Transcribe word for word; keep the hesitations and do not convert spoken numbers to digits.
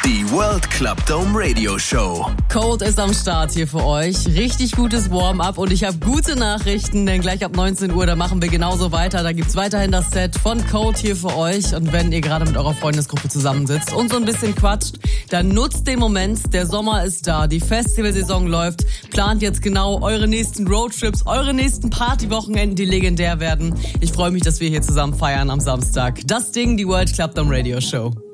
Die World Club Dome Radio Show. Code ist am Start hier für euch. Richtig gutes Warm-up und ich habe gute Nachrichten, denn gleich ab neunzehn Uhr, da machen wir genauso weiter. Da gibt's weiterhin das Set von Code hier für euch. Und wenn ihr gerade mit eurer Freundesgruppe zusammensitzt und so ein bisschen quatscht, dann nutzt den Moment. Der Sommer ist da, die Festivalsaison läuft. Plant jetzt genau eure nächsten Roadtrips, eure nächsten Partywochenenden, die legendär werden. Ich freue mich, dass wir hier zusammen feiern am Samstag. Das Ding, die World Club Dome Radio Show.